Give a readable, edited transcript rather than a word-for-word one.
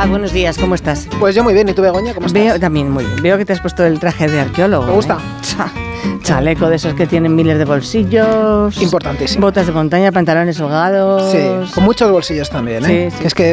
Abad, buenos días, ¿cómo estás? Pues yo muy bien, ¿y tú, Begoña, cómo estás? Veo también muy bien. Veo que te has puesto el traje de arqueólogo. Me gusta. Chaleco de esos que tienen miles de bolsillos. Importantísimo. Botas de montaña, pantalones holgados. Sí, con muchos bolsillos también, ¿eh? Sí, sí. Que es que